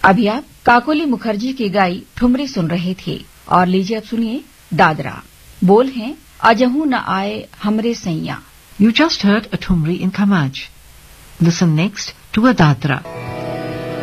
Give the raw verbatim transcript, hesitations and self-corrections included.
अभी आप काकोली मुखर्जी की गाई ठुमरी सुन रहे थे और लीजिए अब सुनिए दादरा। बोल हैं अजहू न आए हमरे सैया। You just heard a Thumri in Kamaj. Listen next to a Dadra.